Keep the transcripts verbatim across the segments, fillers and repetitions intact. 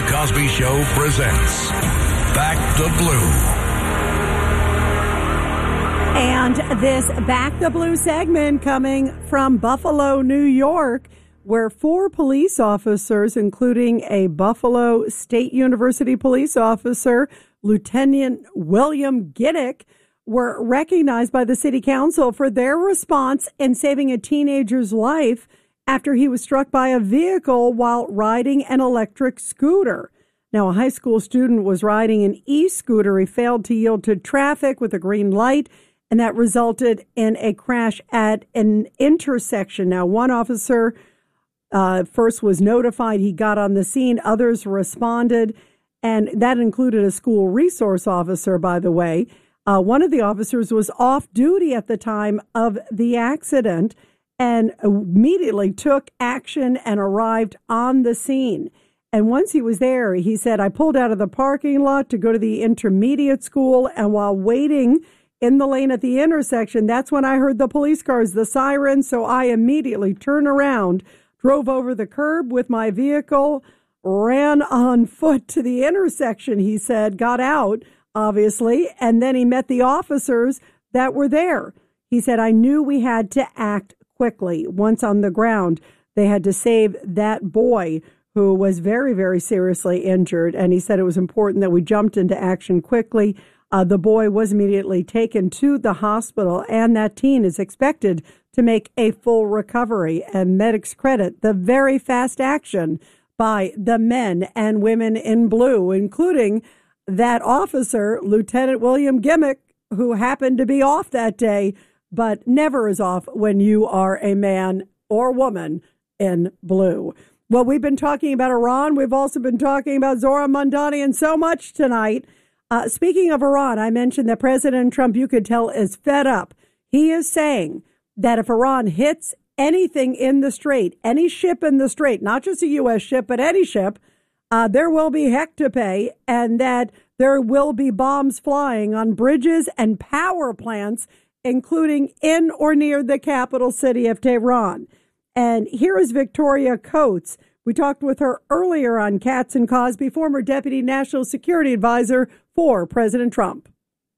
Cosby Show presents Back the Blue. And this Back the Blue segment coming from Buffalo, New York, where four police officers, including a Buffalo State University police officer, Lieutenant William Ginnick, were recognized by the city council for their response in saving a teenager's life after he was struck by a vehicle while riding an electric scooter. Now, a high school student was riding an e-scooter. He failed to yield to traffic with a green light, and that resulted in a crash at an intersection. Now, one officer uh, first was notified. He got on the scene. Others responded, and that included a school resource officer, by the way. Uh, one of the officers was off duty at the time of the accident and immediately took action and arrived on the scene. And once he was there, he said, I pulled out of the parking lot to go to the intermediate school, and while waiting in the lane at the intersection, that's when I heard the police cars, the sirens, so I immediately turned around, drove over the curb with my vehicle, ran on foot to the intersection, he said, got out, obviously, and then he met the officers that were there. He said, I knew we had to act quickly. Once on the ground, they had to save that boy who was very, very seriously injured, and he said it was important that we jumped into action quickly. Uh, the boy was immediately taken to the hospital, and that teen is expected to make a full recovery, and medics credit the very fast action by the men and women in blue, including that officer, Lieutenant William Ginnick, who happened to be off that day, but never is off when you are a man or woman in blue. Well, we've been talking about Iran. We've also been talking about Zohran Mamdani and so much tonight. Uh, speaking of Iran, I mentioned that President Trump, you could tell, is fed up. He is saying that if Iran hits anything in the strait, any ship in the strait, not just a U S ship, but any ship, Uh, there will be heck to pay, and that there will be bombs flying on bridges and power plants, including in or near the capital city of Tehran. And here is Victoria Coates. We talked with her earlier on Katz and Cosby, former Deputy National Security Advisor for President Trump.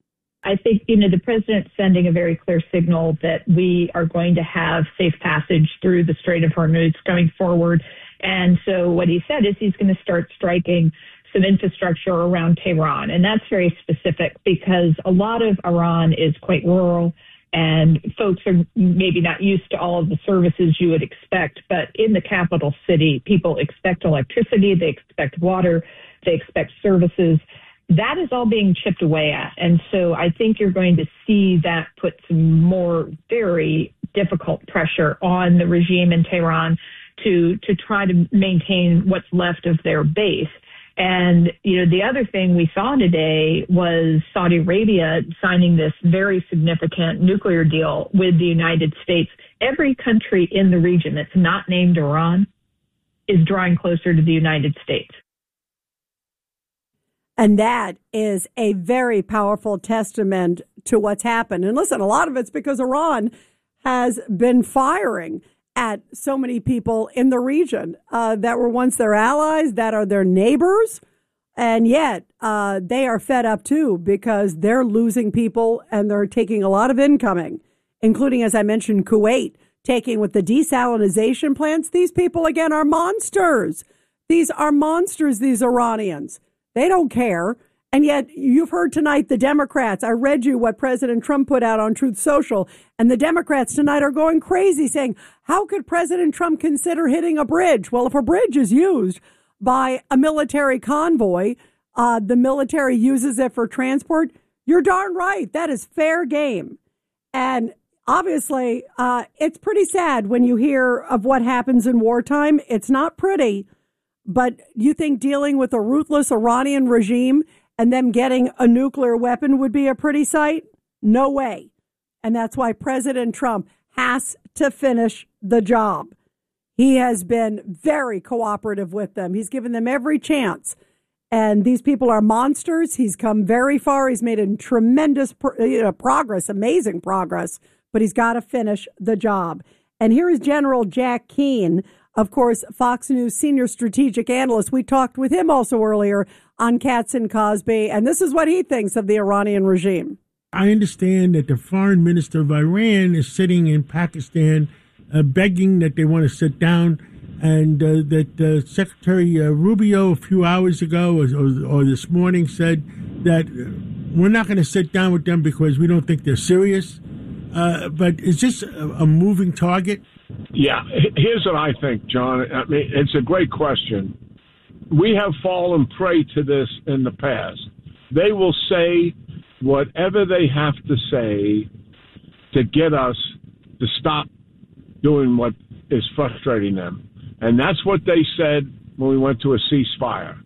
I think, you know, the president's sending a very clear signal that we are going to have safe passage through the Strait of Hormuz going forward. And so what he said is he's going to start striking some infrastructure around Tehran. And that's very specific because a lot of Iran is quite rural and folks are maybe not used to all of the services you would expect. But in the capital city, people expect electricity, they expect water, they expect services. That is all being chipped away at. And so I think you're going to see that put some more very difficult pressure on the regime in Tehran to to try to maintain what's left of their base. And, you know, the other thing we saw today was Saudi Arabia signing this very significant nuclear deal with the United States. Every country in the region that's not named Iran is drawing closer to the United States. And that is a very powerful testament to what's happened. And listen, a lot of it's because Iran has been firing at so many people in the region uh, that were once their allies, that are their neighbors. And yet uh, they are fed up, too, because they're losing people and they're taking a lot of incoming, including, as I mentioned, Kuwait, taking with the desalinization plants. These people, again, are monsters. These are monsters, these Iranians. They don't care. And yet you've heard tonight the Democrats. I read you what President Trump put out on Truth Social. And the Democrats tonight are going crazy saying, how could President Trump consider hitting a bridge? Well, if a bridge is used by a military convoy, uh, the military uses it for transport. You're darn right. That is fair game. And obviously, uh, it's pretty sad when you hear of what happens in wartime. It's not pretty. But you think dealing with a ruthless Iranian regime and them getting a nuclear weapon would be a pretty sight? No way. And that's why President Trump has to finish the job. He has been very cooperative with them. He's given them every chance. And these people are monsters. He's come very far. He's made a tremendous pro- you know, progress, amazing progress, but he's got to finish the job. And here is General Jack Keane of course, Fox News senior strategic analyst. We talked with him also earlier on Katz and Cosby, and this is what he thinks of the Iranian regime. I understand that the foreign minister of Iran is sitting in Pakistan uh, begging that they want to sit down, and uh, that uh, Secretary uh, Rubio a few hours ago or, or, or this morning said that we're not going to sit down with them because we don't think they're serious. Uh, but is this a, a moving target? Yeah, here's what I think, John. I mean, it's a great question. We have fallen prey to this in the past. They will say whatever they have to say to get us to stop doing what is frustrating them. And that's what they said when we went to a ceasefire.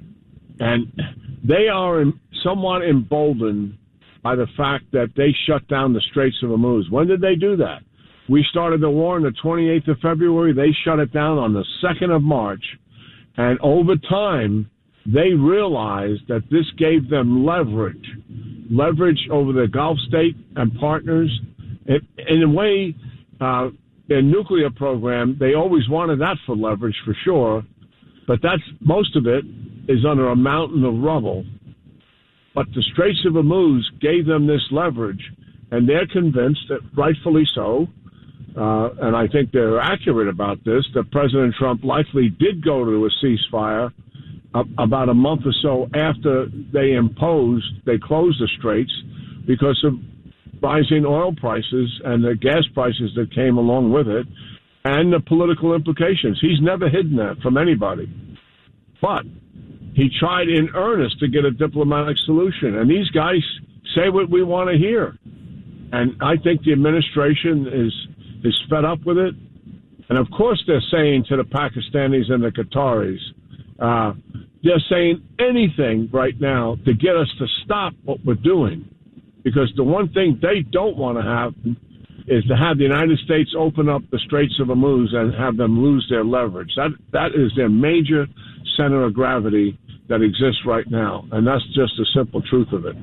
And they are somewhat emboldened by the fact that they shut down the Straits of Hormuz. When did they do that? We started the war on the twenty-eighth of February. They shut it down on the second of March. And over time, they realized that this gave them leverage, leverage over the Gulf state and partners. It, in a way, uh, their nuclear program, they always wanted that for leverage, for sure. But that's most of it is under a mountain of rubble. But the Straits of Hormuz gave them this leverage, and they're convinced that, rightfully so, uh, and I think they're accurate about this, that President Trump likely did go to a ceasefire uh, about a month or so after they imposed, they closed the Straits because of rising oil prices and the gas prices that came along with it and the political implications. He's never hidden that from anybody. But he tried in earnest to get a diplomatic solution. And these guys say what we want to hear. And I think the administration is is fed up with it. And, of course, they're saying to the Pakistanis and the Qataris, uh, they're saying anything right now to get us to stop what we're doing. Because the one thing they don't want to have is to have the United States open up the Straits of Hormuz and have them lose their leverage. That That is their major center of gravity that exists right now. And that's just the simple truth of it.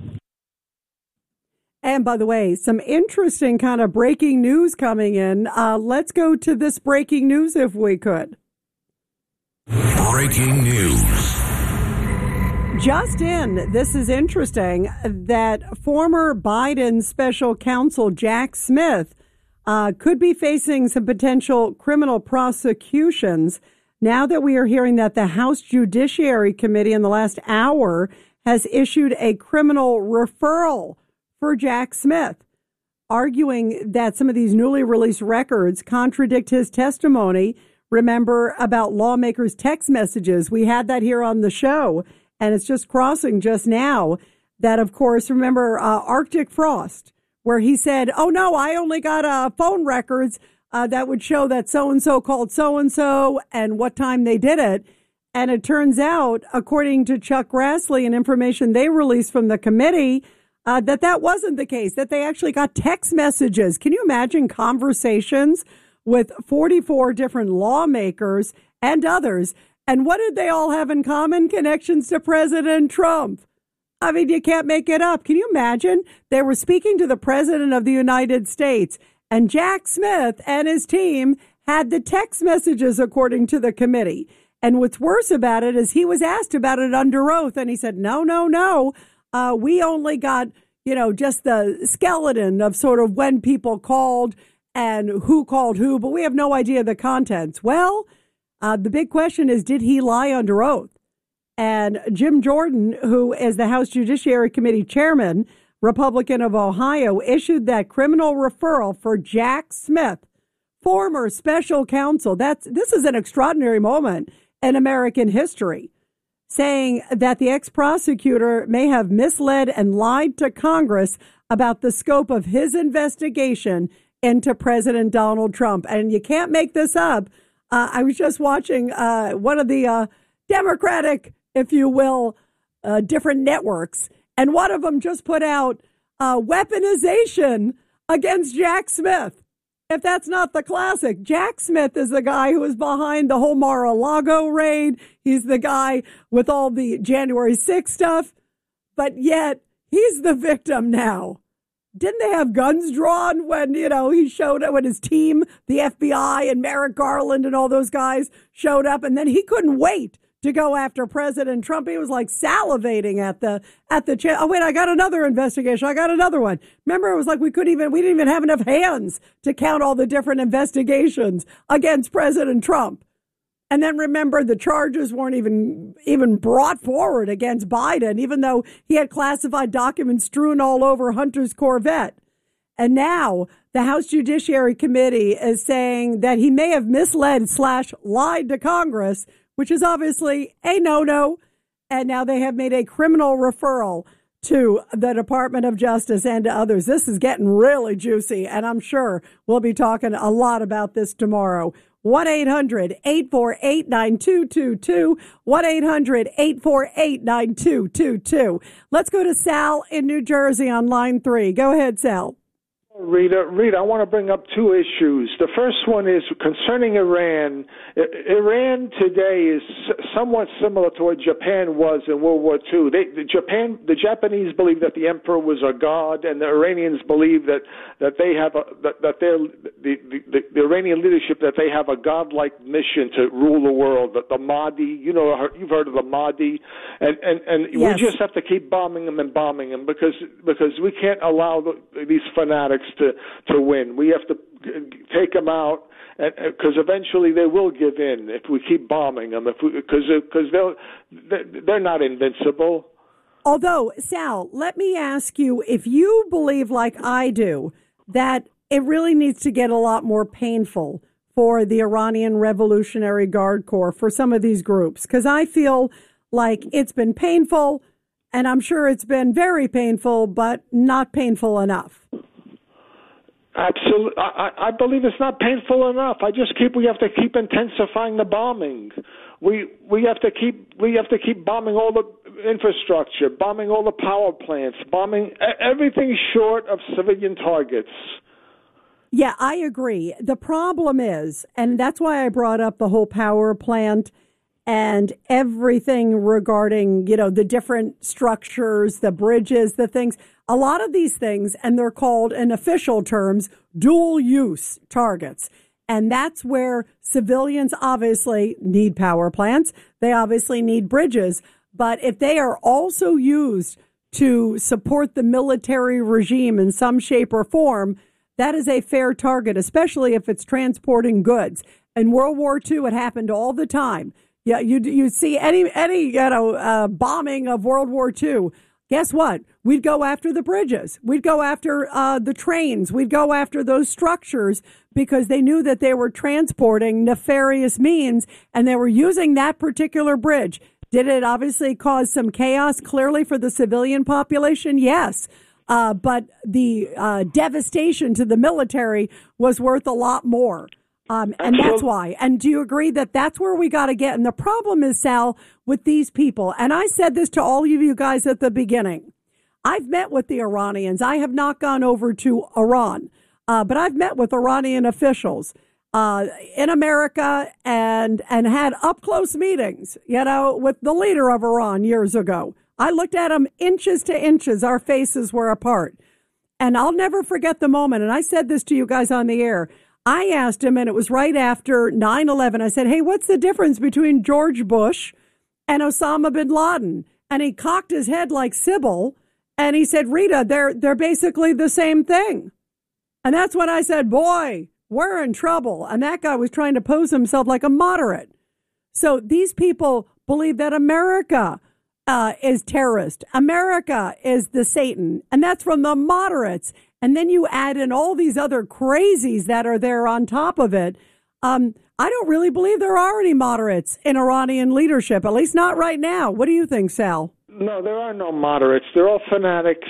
And by the way, some interesting kind of breaking news coming in. Uh, let's go to this breaking news if we could. Breaking news. Just in, this is interesting, that former Biden special counsel Jack Smith uh, could be facing some potential criminal prosecutions now that we are hearing that the House Judiciary Committee in the last hour has issued a criminal referral for Jack Smith, arguing that some of these newly released records contradict his testimony. Remember about lawmakers' text messages. We had that here on the show, and it's just crossing just now that, of course, remember uh, Arctic Frost, where he said, oh, no, I only got uh, phone records uh, that would show that so-and-so called so-and-so and what time they did it. And it turns out, according to Chuck Grassley and information they released from the committee, Uh, that that wasn't the case, that they actually got text messages. Can you imagine conversations with forty-four different lawmakers and others? And what did they all have in common? Connections to President Trump. I mean, you can't make it up. Can you imagine? They were speaking to the President of the United States, and Jack Smith and his team had the text messages, according to the committee. And what's worse about it is he was asked about it under oath, and he said, no, no, no. Uh, we only got, you know, just the skeleton of sort of when people called and who called who, but we have no idea the contents. Well, uh, the big question is, did he lie under oath? And Jim Jordan, who is the House Judiciary Committee chairman, Republican of Ohio, issued that criminal referral for Jack Smith, former special counsel. That's this is an extraordinary moment in American history, saying that the ex-prosecutor may have misled and lied to Congress about the scope of his investigation into President Donald Trump. And you can't make this up. Uh, I was just watching uh, one of the uh, Democratic, if you will, uh, different networks, and one of them just put out uh, weaponization against Jack Smith. If that's not the classic, Jack Smith is the guy who was behind the whole Mar-a-Lago raid. He's the guy with all the January sixth stuff. But yet, he's the victim now didn't they have guns drawn when, you know, he showed up, when his team, the F B I and Merrick Garland and all those guys showed up, and then he couldn't wait to go after President Trump. He was like salivating at the, at the, cha- oh wait, I got another investigation. I got another one. Remember, it was like we couldn't even, we didn't even have enough hands to count all the different investigations against President Trump. And then remember, the charges weren't even even brought forward against Biden, even though he had classified documents strewn all over Hunter's Corvette. And now the House Judiciary Committee is saying that he may have misled slash lied to Congress, which is obviously a no-no. And now they have made a criminal referral to the Department of Justice and to others. This is getting really juicy, and I'm sure we'll be talking a lot about this tomorrow. one eight hundred eight four eight nine two two two, one eight hundred eight four eight nine two two two. Let's go to Sal in New Jersey on line three. Go ahead, Sal. Rita, Rita, I want to bring up two issues. The first one is concerning Iran. Iran today is somewhat similar to what Japan was in World War Two. They, the Japan, the Japanese believe that the emperor was a god, and the Iranians believe that, that they have a that, that they're the, the, the Iranian leadership, that they have a godlike mission to rule the world. That the Mahdi, you know, you've heard of the Mahdi, and and, and yes. we just have to keep bombing them and bombing them because because we can't allow the, these fanatics to to win. We have to take them out, because eventually they will give in if we keep bombing them. If because because they'll they're not invincible. Although, Sal, let me ask you, if you believe like I do that it really needs to get a lot more painful for the Iranian Revolutionary Guard Corps, for some of these groups, because I feel like it's been painful, and I'm sure it's been very painful, but not painful enough. Absolutely, I, I believe it's not painful enough. I just keep. We have to keep intensifying the bombing. We we have to keep. We have to keep bombing all the infrastructure, bombing all the power plants, bombing everything short of civilian targets. Yeah, I agree. The problem is, and that's why I brought up the whole power plant and everything regarding, you know, the different structures, the bridges, the things. A lot of these things, and they're called in official terms, dual use targets. And that's where civilians obviously need power plants. They obviously need bridges. But if they are also used to support the military regime in some shape or form, that is a fair target, especially if it's transporting goods. In World War Two, it happened all the time. Yeah, you you see any any you know uh, bombing of World War Two. Guess what? We'd go after the bridges. We'd go after uh, the trains. We'd go after those structures because they knew that they were transporting nefarious means, and they were using that particular bridge. Did it obviously cause some chaos, clearly, for the civilian population? Yes. Uh, but the uh, devastation to the military was worth a lot more. Um, and that's why. And do you agree that that's where we got to get? And the problem is, Sal, with these people, and I said this to all of you guys at the beginning, I've met with the Iranians. I have not gone over to Iran, uh, but I've met with Iranian officials uh, in America and and had up-close meetings, you know, with the leader of Iran years ago. I looked at him inches to inches. Our faces were apart. And I'll never forget the moment. And I said this to you guys on the air. I asked him, and it was right after nine eleven. I said, hey, what's the difference between George Bush and Osama bin Laden? And he cocked his head like Sybil, and he said, Rita, they're they're basically the same thing. And that's when I said, boy, we're in trouble. And that guy was trying to pose himself like a moderate. So these people believe that America uh, is terrorist. America is the Satan. And that's from the moderates. And then you add in all these other crazies that are there on top of it. Um, I don't really believe there are any moderates in Iranian leadership, at least not right now. What do you think, Sal? No, there are no moderates. They're all fanatics.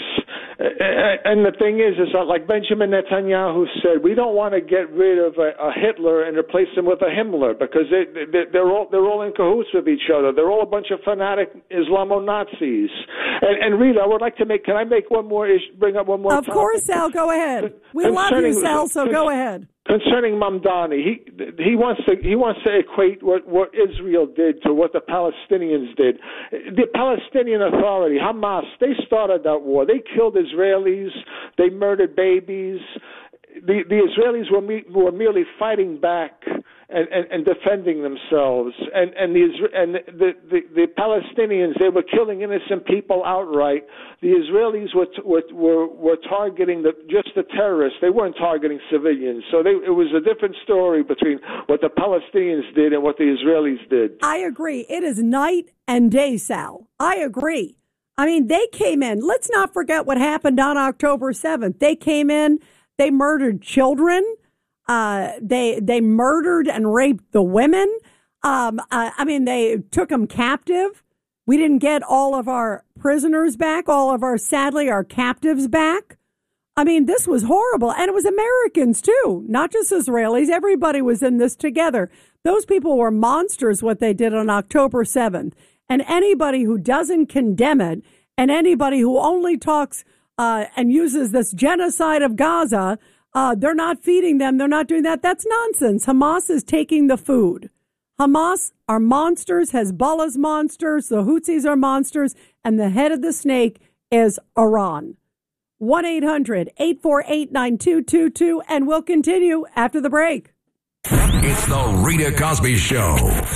And the thing is, is that like Benjamin Netanyahu said, we don't want to get rid of a, a Hitler and replace him with a Himmler because they, they, they're all they're all in cahoots with each other. They're all a bunch of fanatic Islamo-Nazis. And, and Rita, I would like to make. Can I make one more? Bring up one more. Of topic? course, Sal. Go ahead. We love you, Sal. So go ahead. Concerning Mamdani, he he wants to he wants to equate what, what Israel did to what the Palestinians did. The Palestinian Authority, Hamas, they started that war. They killed Israelis. They murdered babies. The the Israelis were me, were merely fighting back and, and, and defending themselves, and and the and the, the the Palestinians, they were killing innocent people outright. The Israelis were were were, were targeting the, just the terrorists. They weren't targeting civilians. So they, it was a different story between what the Palestinians did and what the Israelis did. I agree. It is night and day, Sal. I agree. I mean, they came in. Let's not forget what happened on October seventh. They came in. They murdered children. Uh, they they murdered and raped the women. Um, uh, I mean, they took them captive. We didn't get all of our prisoners back, all of our, sadly, our captives back. I mean, this was horrible. And it was Americans, too, not just Israelis. Everybody was in this together. Those people were monsters, what they did on October seventh. And anybody who doesn't condemn it, and anybody who only talks Uh, and uses this genocide of Gaza, uh, they're not feeding them. They're not doing that. That's nonsense. Hamas is taking the food. Hamas are monsters. Hezbollah's monsters. The Houthis are monsters. And the head of the snake is Iran. one eight hundred eight four eight nine two two two. And we'll continue after the break. It's the Rita Cosby Show.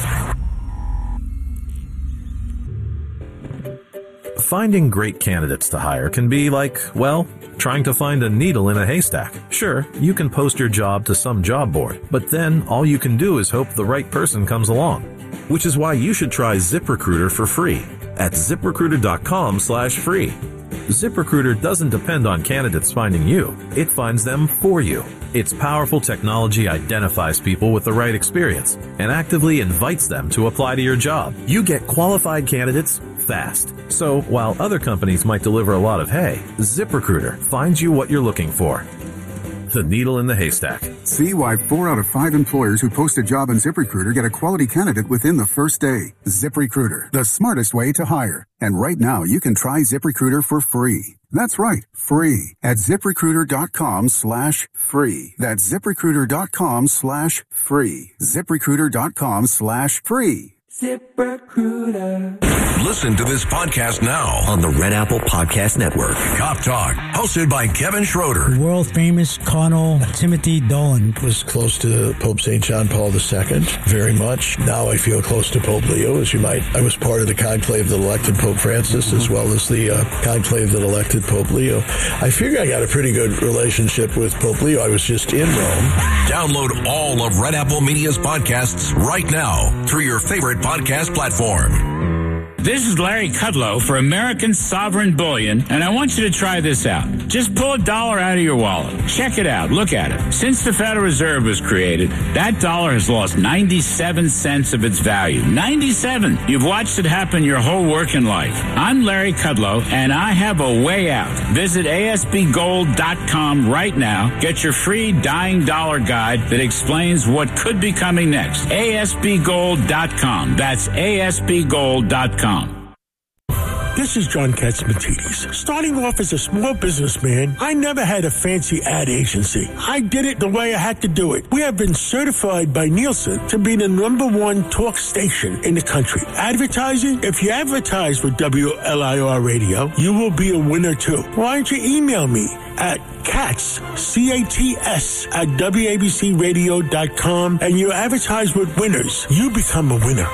Finding great candidates to hire can be like, well, trying to find a needle in a haystack. Sure, you can post your job to some job board, but then all you can do is hope the right person comes along. Which is why you should try ZipRecruiter for free at ZipRecruiter.com slash free. ZipRecruiter doesn't depend on candidates finding you. It finds them for you. Its powerful technology identifies people with the right experience and actively invites them to apply to your job. You get qualified candidates fast. So while other companies might deliver a lot of hay, ZipRecruiter finds you what you're looking for. The needle in the haystack. See why four out of five employers who post a job on ZipRecruiter get a quality candidate within the first day. ZipRecruiter, the smartest way to hire. And right now, you can try ZipRecruiter for free. That's right, free at ZipRecruiter.com slash free. That's ZipRecruiter.com slash free. ZipRecruiter.com slash free. ZipRecruiter. Listen to this podcast now on the Red Apple Podcast Network. Cop Talk, hosted by Kevin Schroeder. World famous Colonel Timothy Dolan was close to Pope Saint John Paul the Second, very much. Now I feel close to Pope Leo, as you might. I was part of the conclave that elected Pope Francis, as well as the uh, conclave that elected Pope Leo. I figure I got a pretty good relationship with Pope Leo. I was just in Rome. Download all of Red Apple Media's podcasts right now through your favorite podcast platform. This is Larry Kudlow for American Sovereign Bullion, and I want you to try this out. Just pull a dollar out of your wallet. Check it out. Look at it. Since the Federal Reserve was created, that dollar has lost ninety-seven cents of its value. ninety-seven! You've watched it happen your whole working life. I'm Larry Kudlow, and I have a way out. Visit A S B gold dot com right now. Get your free Dying Dollar Guide that explains what could be coming next. A S B gold dot com. That's A S B gold dot com. This is John Katzmatidis. Starting off as a small businessman, I never had a fancy ad agency. I did it the way I had to do it. We have been certified by Nielsen to be the number one talk station in the country. Advertising? If you advertise with W L I R Radio, you will be a winner too. Why don't you email me at Katz, C A T S, at W A B C radio dot com, and you advertise with winners. You become a winner.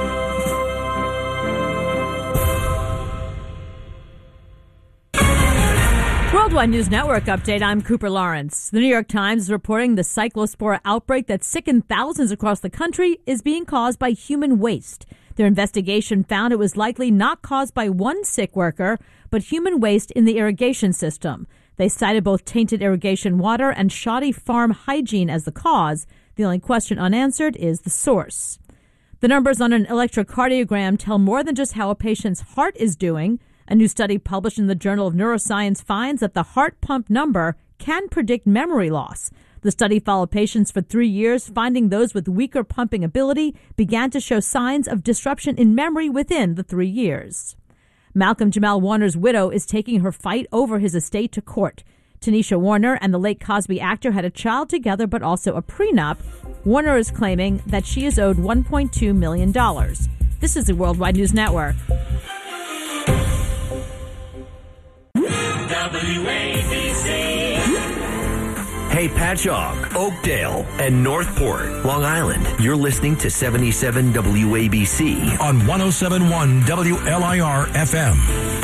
Worldwide News Network update. I'm Cooper Lawrence. The New York Times is reporting the cyclospora outbreak that sickened thousands across the country is being caused by human waste. Their investigation found it was likely not caused by one sick worker, but human waste in the irrigation system. They cited both tainted irrigation water and shoddy farm hygiene as the cause. The only question unanswered is the source. The numbers on an electrocardiogram tell more than just how a patient's heart is doing. A new study published in the Journal of Neuroscience finds that the heart pump number can predict memory loss. The study followed patients for three years, finding those with weaker pumping ability began to show signs of disruption in memory within the three years. Malcolm Jamal Warner's widow is taking her fight over his estate to court. Tanisha Warner and the late Cosby actor had a child together, but also a prenup. Warner is claiming that she is owed one point two million dollars. This is the Worldwide News Network. W A B C. Hey, Patchogue, Oakdale, and Northport, Long Island. You're listening to seventy-seven W A B C on one oh seven point one W L I R F M.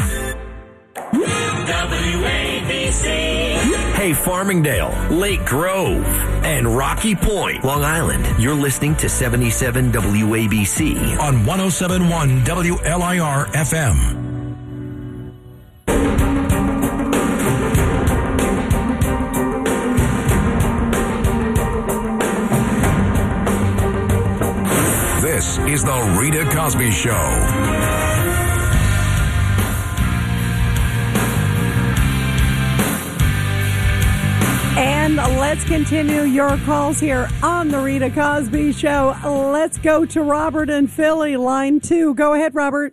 W A B C. Hey, Farmingdale, Lake Grove, and Rocky Point, Long Island. You're listening to seventy-seven W A B C on one oh seven point one W L I R F M. This is the Rita Cosby Show. And let's continue your calls here on the Rita Cosby Show. Let's go to Robert in Philly, line two. Go ahead, Robert.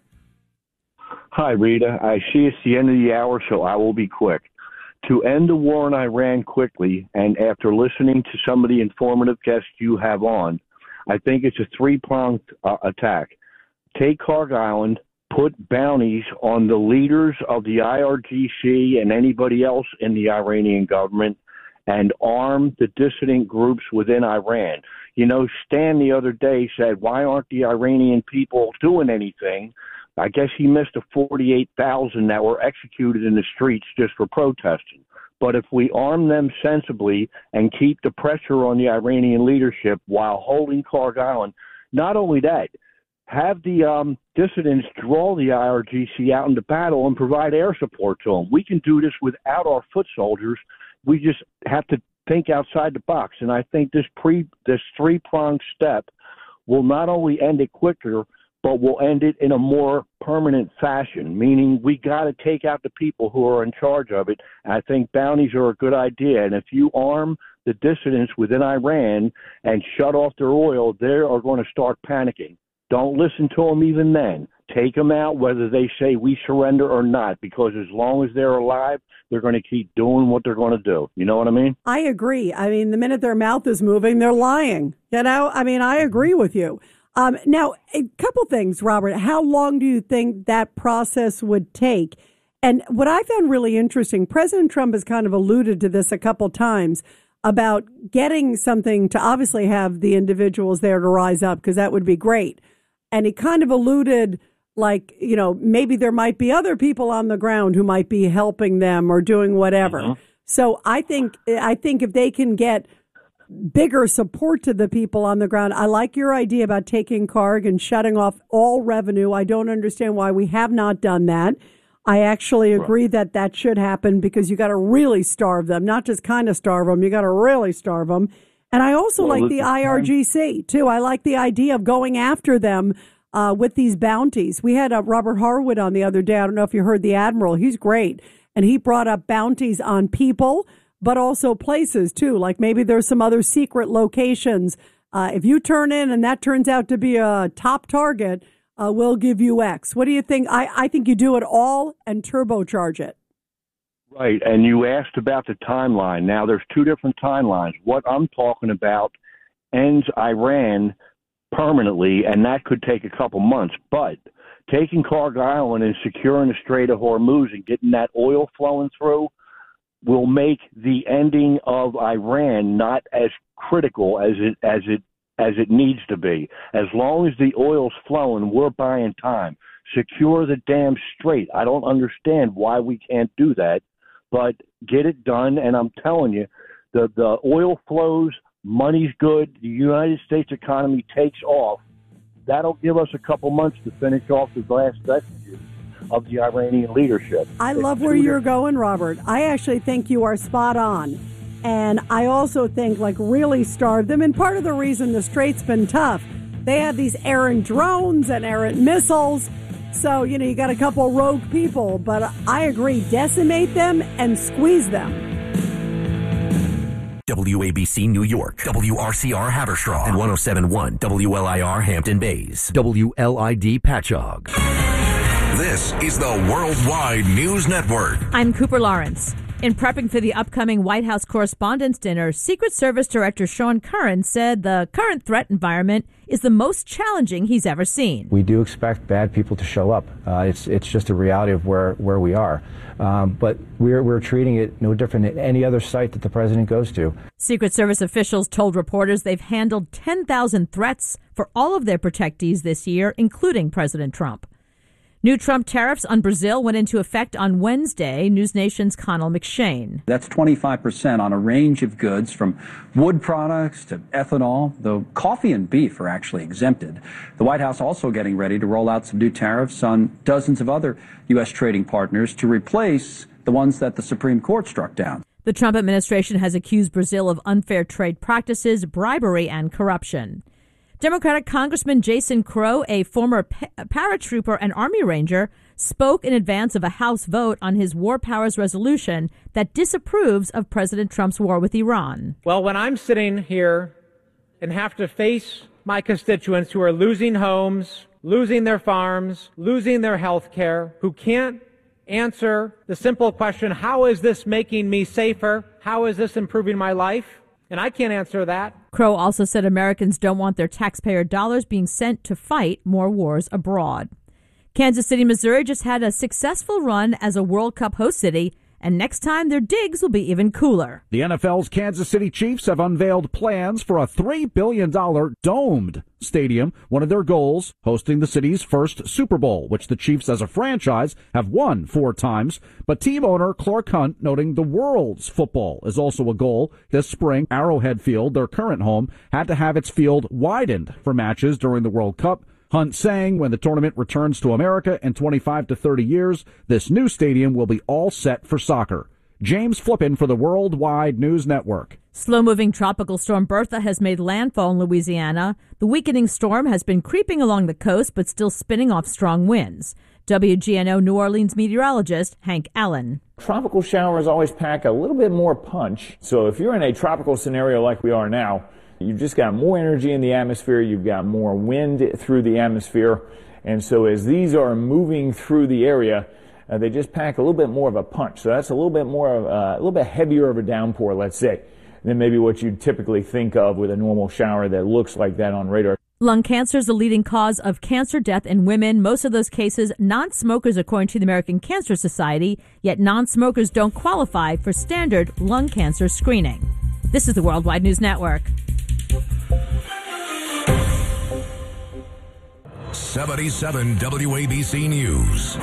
Hi, Rita. I see it's the end of the hour, so I will be quick. To end the war in Iran quickly, and after listening to some of the informative guests you have on, I think it's a three-pronged uh, attack. Take Carg Island, put bounties on the leaders of the I R G C and anybody else in the Iranian government, and arm the dissident groups within Iran. You know, Stan the other day said, why aren't the Iranian people doing anything? I guess he missed the forty-eight thousand that were executed in the streets just for protesting. But if we arm them sensibly and keep the pressure on the Iranian leadership while holding Carg Island, not only that, have the um, dissidents draw the I R G C out into battle and provide air support to them. We can do this without our foot soldiers. We just have to think outside the box. And I think this pre this three-pronged step will not only end it quicker, but we'll end it in a more permanent fashion, meaning we got to take out the people who are in charge of it. And I think bounties are a good idea. And if you arm the dissidents within Iran and shut off their oil, they are going to start panicking. Don't listen to them even then. Take them out whether they say we surrender or not, because as long as they're alive, they're going to keep doing what they're going to do. You know what I mean? I agree. I mean, the minute their mouth is moving, they're lying. You know, I mean, I agree with you. Um, now, a couple things, Robert. How long do you think that process would take? And what I found really interesting, President Trump has kind of alluded to this a couple times about getting something to obviously have the individuals there to rise up, because that would be great. And he kind of alluded like, you know, maybe there might be other people on the ground who might be helping them or doing whatever. Mm-hmm. So I think I think if they can get bigger support to the people on the ground. I like your idea about taking Carg and shutting off all revenue. I don't understand why we have not done that. I actually agree right. that that should happen, because you got to really starve them, not just kind of starve them. You got to really starve them. And I also well, like the I R G C too. I like the idea of going after them uh, with these bounties. We had uh, Robert Harwood on the other day. I don't know if you heard the Admiral. He's great. And he brought up bounties on people, but also places, too, like maybe there's some other secret locations. Uh, if you turn in and that turns out to be a top target, uh, we'll give you X. What do you think? I, I think you do it all and turbocharge it. Right, and you asked about the timeline. Now, there's two different timelines. What I'm talking about ends Iran permanently, and that could take a couple months. But taking Carg Island and securing the Strait of Hormuz and getting that oil flowing through will make the ending of Iran not as critical as it as it as it needs to be. As long as the oil's flowing, we're buying time. Secure the damn strait. I don't understand why we can't do that, but get it done. And I'm telling you, the the oil flows, money's good, the United States economy takes off. That'll give us a couple months to finish off the last vestiges of the Iranian leadership. I love where you're going, Robert. I actually think you are spot on. And I also think, like, really starve them. And part of the reason the strait's been tough, they have these errant drones and errant missiles. So, you know, you got a couple rogue people. But I agree, decimate them and squeeze them. W A B C New York, W R C R Haverstraw, and one oh seven point one W L I R Hampton Bays, W L I D Patchogue. This is the Worldwide News Network. I'm Cooper Lawrence. In prepping for the upcoming White House Correspondents' Dinner, Secret Service Director Sean Curran said the current threat environment is the most challenging he's ever seen. We do expect bad people to show up. Uh, it's it's just a reality of where, where we are. Um, but we're, we're treating it no different than any other site that the president goes to. Secret Service officials told reporters they've handled ten thousand threats for all of their protectees this year, including President Trump. New Trump tariffs on Brazil went into effect on Wednesday, News Nation's Connell McShane. That's twenty-five percent on a range of goods from wood products to ethanol, though coffee and beef are actually exempted. The White House also getting ready to roll out some new tariffs on dozens of other U S trading partners to replace the ones that the Supreme Court struck down. The Trump administration has accused Brazil of unfair trade practices, bribery, and corruption. Democratic Congressman Jason Crow, a former pa- paratrooper and Army Ranger, spoke in advance of a House vote on his war powers resolution that disapproves of President Trump's war with Iran. Well, when I'm sitting here and have to face my constituents who are losing homes, losing their farms, losing their health care, who can't answer the simple question, how is this making me safer? How is this improving my life? And I can't answer that. Crow also said Americans don't want their taxpayer dollars being sent to fight more wars abroad. Kansas City, Missouri just had a successful run as a World Cup host city, and next time their digs will be even cooler. The N F L's Kansas City Chiefs have unveiled plans for a three billion dollars domed stadium, one of their goals, hosting the city's first Super Bowl, which the Chiefs as a franchise have won four times. But team owner Clark Hunt noting the world's football is also a goal. This spring, Arrowhead Field, their current home, had to have its field widened for matches during the World Cup. Hunt saying when the tournament returns to America in twenty-five to thirty years, this new stadium will be all set for soccer. James Flippin for the Worldwide News Network. Slow-moving tropical storm Bertha has made landfall in Louisiana. The weakening storm has been creeping along the coast, but still spinning off strong winds. W G N O New Orleans meteorologist Hank Allen. Tropical showers always pack a little bit more punch. So if you're in a tropical scenario like we are now, you've just got more energy in the atmosphere, you've got more wind through the atmosphere, and so as these are moving through the area, uh, they just pack a little bit more of a punch. So that's a little bit more of uh, a little bit heavier of a downpour, let's say, than maybe what you'd typically think of with a normal shower that looks like that on radar. Lung cancer is the leading cause of cancer death in women. Most of those cases, non-smokers, according to the American Cancer Society, yet non-smokers don't qualify for standard lung cancer screening. This is the Worldwide News Network. seventy-seven W A B C News.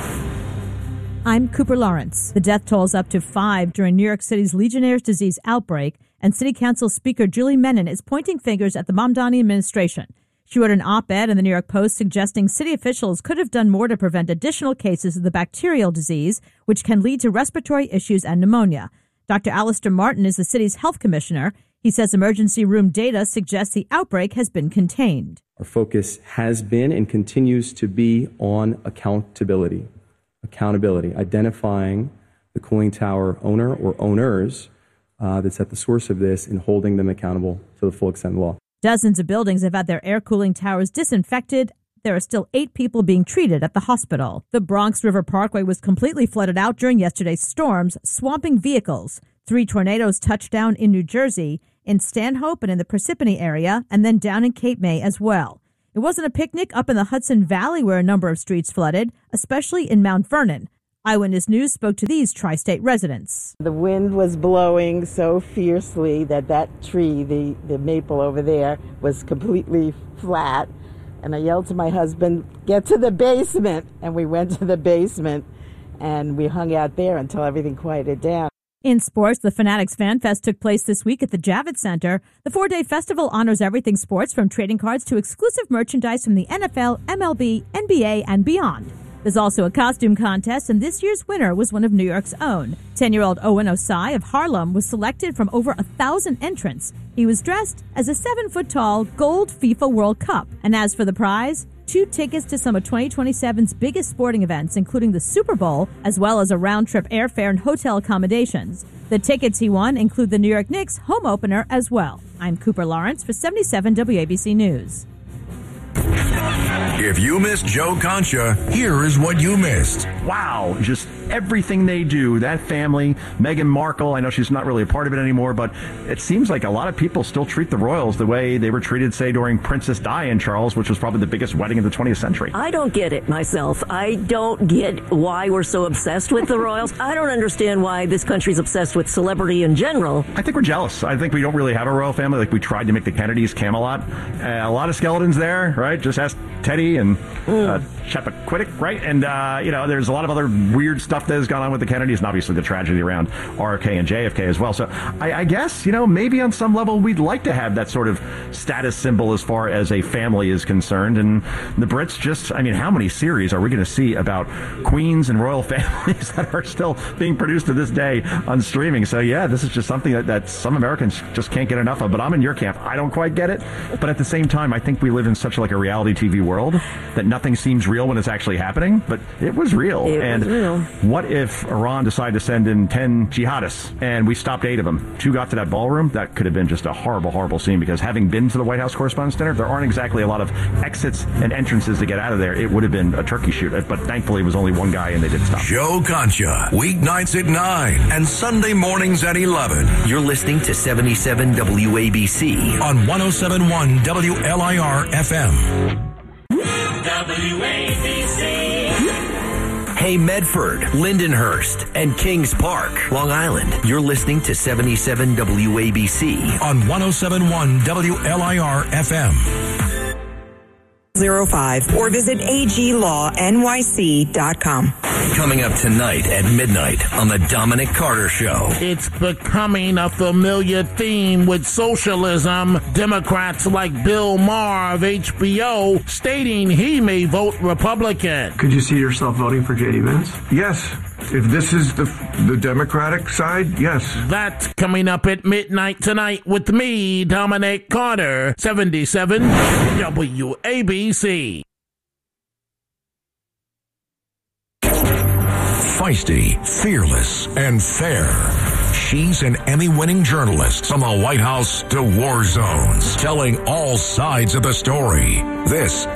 I'm Cooper Lawrence. The death toll is up to five during New York City's Legionnaire's disease outbreak, and City Council Speaker Julie Menin is pointing fingers at the Mamdani administration. She wrote an op-ed in the New York Post suggesting city officials could have done more to prevent additional cases of the bacterial disease, which can lead to respiratory issues and pneumonia. Doctor Alistair Martin is the city's health commissioner. He says emergency room data suggests the outbreak has been contained. Our focus has been and continues to be on accountability. Accountability, identifying the cooling tower owner or owners uh, that's at the source of this and holding them accountable to the full extent of the law. Dozens of buildings have had their air cooling towers disinfected. There are still eight people being treated at the hospital. The Bronx River Parkway was completely flooded out during yesterday's storms, swamping vehicles. Three tornadoes touched down in New Jersey, in Stanhope and in the Parsippany area, and then down in Cape May as well. It wasn't a picnic up in the Hudson Valley where a number of streets flooded, especially in Mount Vernon. Eyewitness News spoke to these tri-state residents. The wind was blowing so fiercely that that tree, the, the maple over there, was completely flat. And I yelled to my husband, get to the basement. And we went to the basement and we hung out there until everything quieted down. In sports, the Fanatics Fan Fest took place this week at the Javits Center. The four-day festival honors everything sports, from trading cards to exclusive merchandise from the N F L, M L B, N B A, and beyond. There's also a costume contest, and this year's winner was one of New York's own. ten-year-old Owen Osai of Harlem was selected from over a thousand entrants. He was dressed as a seven-foot-tall gold FIFA World Cup. And as for the prize, two tickets to some of twenty twenty-seven's biggest sporting events, including the Super Bowl, as well as a round-trip airfare and hotel accommodations. The tickets he won include the New York Knicks home opener as well. I'm Cooper Lawrence for seventy-seven W A B C News. If you missed Joe Concha, here is what you missed. Wow, just everything they do. That family, Meghan Markle, I know she's not really a part of it anymore, but it seems like a lot of people still treat the royals the way they were treated, say, during Princess Di and Charles, which was probably the biggest wedding of the twentieth century. I don't get it myself. I don't get why we're so obsessed with the royals. I don't understand why this country's obsessed with celebrity in general. I think we're jealous. I think we don't really have a royal family like we tried to make the Kennedys Camelot. Uh, a lot of skeletons there, right? Just ask Teddy and uh, Chappaquiddick, right? And, uh, you know, there's a lot of other weird stuff that has gone on with the Kennedys, and obviously the tragedy around R F K and J F K as well. So I, I guess, you know, maybe on some level we'd like to have that sort of status symbol as far as a family is concerned. And the Brits just, I mean, how many series are we going to see about queens and royal families that are still being produced to this day on streaming? So, yeah, this is just something that, that some Americans just can't get enough of. But I'm in your camp. I don't quite get it. But at the same time, I think we live in such like a reality T V world that nothing seems real when it's actually happening. But it was real. It and was real. What if Iran decided to send in ten jihadists and we stopped eight of them? Two got to that ballroom. That could have been just a horrible, horrible scene, because having been to the White House Correspondents' Dinner, there aren't exactly a lot of exits and entrances to get out of there. It would have been a turkey shoot. But thankfully, it was only one guy and they did stop. Joe Concha, weeknights at nine and Sunday mornings at eleven. You're listening to seventy-seven W A B C on one oh seven point one W L I R F M. W A B C. Hey, Medford, Lindenhurst, and Kings Park, Long Island. You're listening to seventy-seven W A B C on one oh seven point one W L I R F M. zero five or visit A G law N Y C dot com. Coming up tonight at midnight on the Dominic Carter Show. It's becoming a familiar theme with socialism. Democrats like Bill Maher of H B O stating he may vote Republican. Could you see yourself voting for J D Vance? Yes. If this is the the Democratic side, yes. That's coming up at midnight tonight with me, Dominic Carter, seventy-seven W A B C. Feisty, fearless, and fair. She's an Emmy-winning journalist from the White House to war zones, telling all sides of the story. This